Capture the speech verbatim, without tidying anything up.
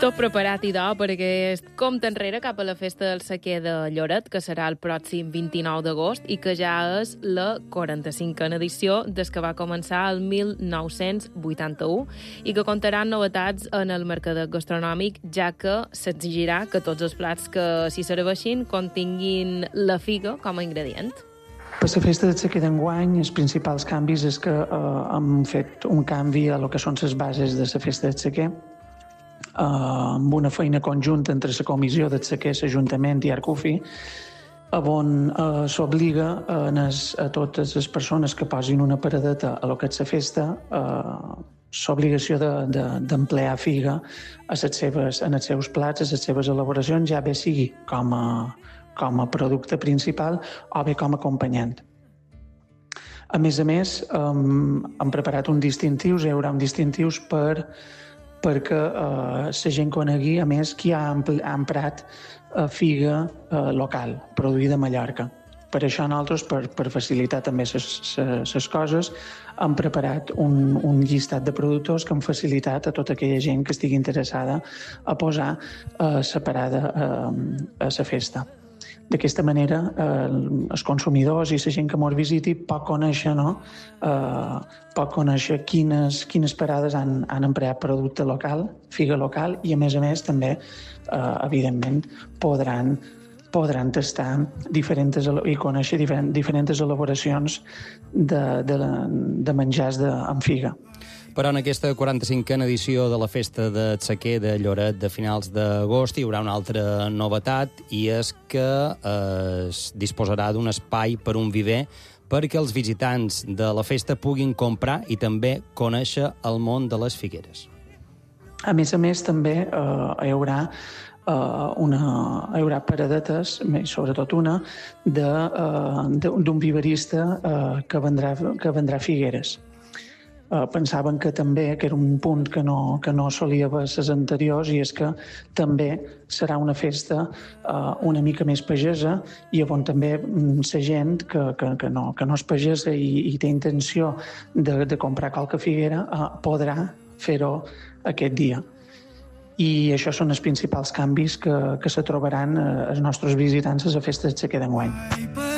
Tot preparat, idò, per aquest compte enrere cap a la Festa del Sequer de Lloret, que serà el pròxim vint-i-nou d'agost i que ja és la quaranta-cinquena edició des que va començar el mil nou-cents vuitanta-u i que comptarà amb novetats en el mercadet gastronòmic, ja que s'exigirà que tots els plats que s'hi serveixin continguin la figa com a ingredient. Per la Festa del Sequer d'enguany, els principals canvis és que eh, hem fet un canvi a lo que són les bases de la Festa del Sequer, Uh, amb una feina conjunta entre la Comissió del Sequer, l'Ajuntament i Arcufi, on uh, s'obliga uh, a totes les persones que posin una paradeta a lo que és la festa uh, l'obligació d'emplear de, de, figa a les seves, en els seus plats, a les seves elaboracions, ja bé sigui com a, com a producte principal o bé com a acompanyant. A més a més, um, hem preparat uns distintius, hi haurà uns distintius per perquè eh, la gent conegui, a més, qui ha emprat eh, figa eh, local, produïda a Mallorca. Per això nosaltres, per, per facilitar també les coses, hem preparat un, un llistat de productors que han facilitat a tota aquella gent que estigui interessada a posar eh, separada eh, a la festa. D'aquesta manera, eh, els consumidors i la gent que ens visiti pot conèixer, no? eh, pot conèixer quines, quines parades han, han empleat producte local, figa local, i a més a més també, eh, evidentment, podran, podran tastar diferents, i conèixer diferent, diferents elaboracions de, de, de menjars de, amb figa. Però en aquesta quaranta-cinquena edició de la Festa del Sequer de Lloret de finals d'agost hi haurà una altra novetat, i és que eh, es disposarà d'un espai per un viver perquè els visitants de la festa puguin comprar i també conèixer el món de les figueres. A més a més, també eh, hi haurà Uh, una, hi haurà paradetes, sobretot una, d'un viverista uh, que, vendrà, que vendrà figueres. Uh, pensaven que també, que era un punt que no, que no solia haver les anteriors, i és que també serà una festa uh, una mica més pagesa, i on també la gent que, que, que, no, que no és pagesa i, i té intenció de, de comprar qualque figuera uh, podrà fer-ho aquest dia. I això són els principals canvis que, que se trobaran eh, els nostres visitants a la Festa del Sequer d'enguany.